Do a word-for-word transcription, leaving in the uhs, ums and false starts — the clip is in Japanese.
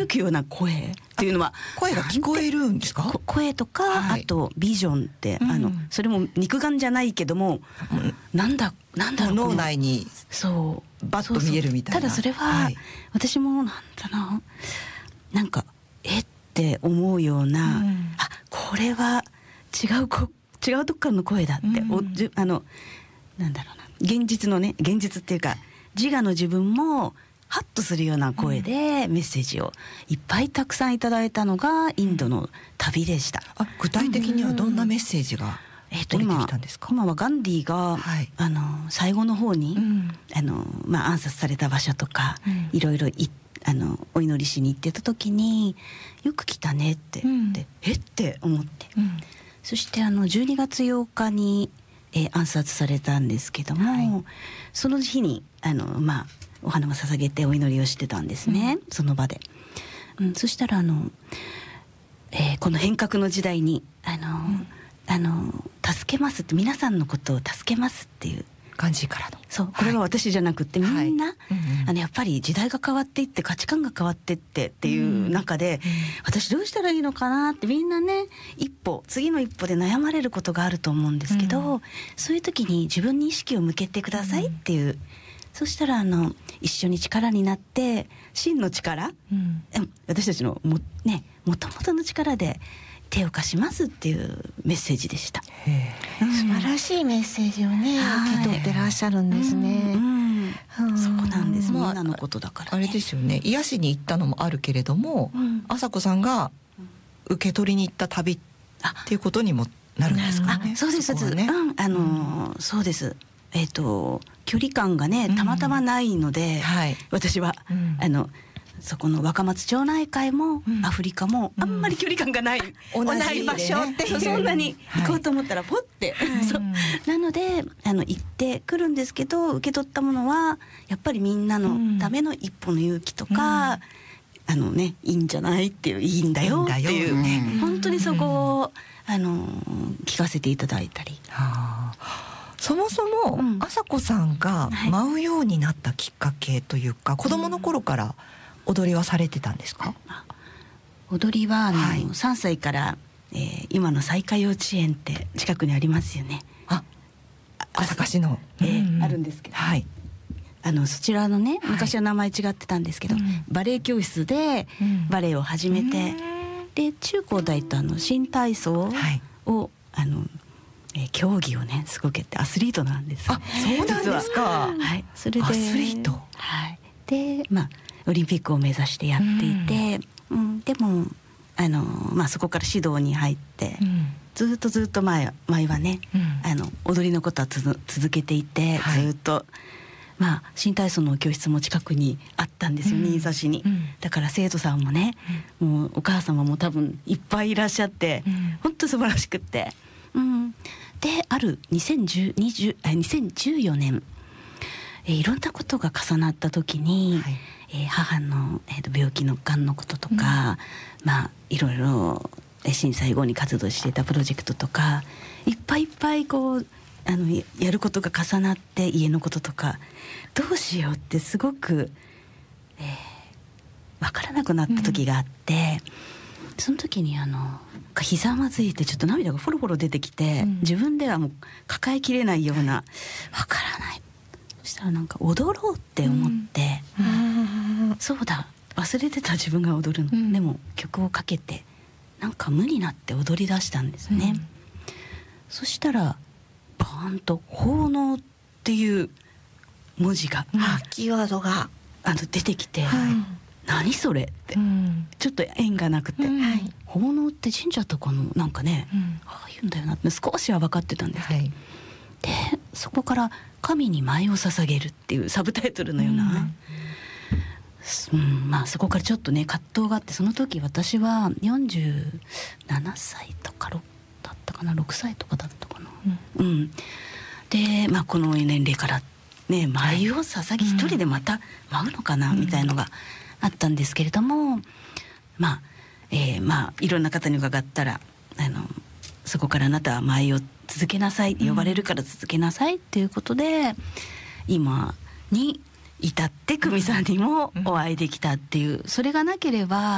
くような声っていうのは声が聞こえるんですか？ 声とか、はい、あとビジョンって、うん、あのそれも肉眼じゃないけども、うん、なんだなんだろう脳内にそうバッと見えるみたいな。 ただそれは、はい、私もなんだななんかえって思うような、うん、あこれは違うこ違うとこからの声だって、うん、おじあのなんだろうな現実のね現実っていうか自我の自分もハッとするような声でメッセージをいっぱいたくさんいただいたのがインドの旅でした。 あ具体的にはどんなメッセージが降りてきたんですか？ えー、今, 今はガンディが、はい、あの最後の方に、うんあのまあ、暗殺された場所とか、うん、いろいろいあのお祈りしに行ってた時によく来たねって、うん、でえって思って、うん、そしてあのじゅうにがつようかに、えー、暗殺されたんですけども、はい、その日にあのまあお花を捧げてお祈りをしてたんですね、うん、その場で、うん、そしたらあの、えー、この変革の時代にあの、うん、あの助けますって皆さんのことを助けますっていうガンジーからのそうこれは私じゃなくて、はい、みんな、はいうんうん、あのやっぱり時代が変わっていって価値観が変わっていってっていう中で、うん、私どうしたらいいのかなってみんなね一歩次の一歩で悩まれることがあると思うんですけど、うん、そういう時に自分に意識を向けてくださいっていう、うんそしたらあの一緒に力になって真の力、うん、私たちのもね元々の力で手を貸しますっていうメッセージでした。 へー、うん、素晴らしいメッセージをね受け取ってらっしゃるんですね。 うんうんうん、そうなんです。みんなのことだから、ね、 あれですよね癒しに行ったのもあるけれども、うん、朝子さんが受け取りに行った旅っていうことにもなるんですかね。 あそうですそうです、ねうんあのー、そうですえーと、距離感がねたまたまないので、うんはい、私は、うん、あのそこの若松町内会も、うん、アフリカもあんまり距離感がない、うん、同じ場所っていう、そんなに行こうと思ったらポッて、はい、そうなのであの行ってくるんですけど受け取ったものはやっぱりみんなのための一歩の勇気とか、うん、あのねいいんじゃないっていういいんだよっていう、うん、本当にそこをあの聞かせていただいたり。 はあそもそも、うん、朝子さんが舞うようになったきっかけというか、はい、子供の頃から踊りはされてたんですか？ うん、踊りはあの、はい、さんさいから、えー、今の彩華幼稚園って近くにありますよね。 あ朝霞市の、 えーうんうん、あるんですけど、はい、あのそちらのね昔は名前違ってたんですけど、はい、バレエ教室でバレエを始めて、うん、で中高大とあの新体操を、はい、あのえー、競技をねすごくやってアスリートなんです。 あ、そうなんですか。 はい、それでアスリート。 はい。で、まあオリンピックを目指してやっていて、うん、うん、でもあのまあそこから指導に入って、うん、ずっとずっと前前はね、うん、あの踊りのことはつづ続けていて、はい、ずっとまあ新体操の教室も近くにあったんですよ、新座市に、うん、だから生徒さんもね、うん、もうお母様も多分いっぱいいらっしゃって、うん、本当素晴らしくって。うん、であるにせんじゅうよねん、えー、いろんなことが重なった時に、はいえー、母の、えー、と病気のがんのこととか、うん、まあいろいろ震災後に活動していたプロジェクトとかいっぱいいっぱいこうあのやることが重なって家のこととかどうしようってすごく、えー、分からなくなった時があって、うん、その時にあのひざまずいてちょっと涙がフォロフォロ出てきて、うん、自分ではもう抱えきれないようなわからないそしたらなんか踊ろうって思って、うんうん、そうだ忘れてた自分が踊るの、うん、でも曲をかけてなんか無になって踊り出したんですね、うん、そしたらバーンと奉納っていう文字が、 うん、キーワードがあの出てきて、はい何それって、うん、ちょっと縁がなくて、うん、奉納って神社とかのなんかね、うん、ああいうんだよなって少しは分かってたんですけど、はい、でそこから神に舞を捧げるっていうサブタイトルのような、うんうん、まあそこからちょっとね葛藤があってその時私はよんじゅうななさいとかだったかなろくさいとかだったかな、うんうん、で、まあ、この年齢からね舞を捧げ一人でまた舞うのかな、うん、みたいのがあったんですけれどもまあ、えー、まあいろんな方に伺ったらあのそこからあなたは舞を続けなさい、呼ばれるから続けなさいっていうことで、うん、今に至って久美さんにもお会いできたっていうそれがなければ